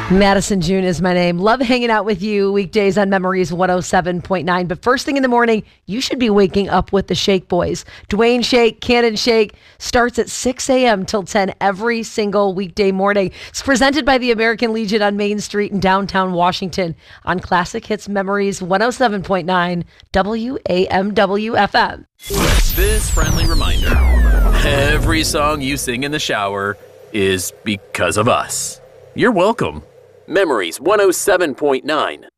Madison June is my name. Love hanging out with you weekdays on Memories 107.9. But first thing in the morning, you should be waking up with the Shake Boys. Dwayne Shake, Cannon Shake starts at 6 a.m. till 10 every single weekday morning. It's presented by the American Legion on Main Street in downtown Washington on Classic Hits Memories 107.9 WAMW FM. This friendly reminder, every song you sing in the shower is because of us. You're welcome. Memories 107.9